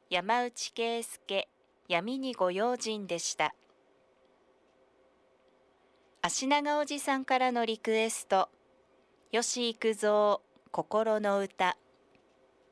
山内圭介、闇にご用心でした。足長おじさんからのリクエスト、吉幾三、心の歌。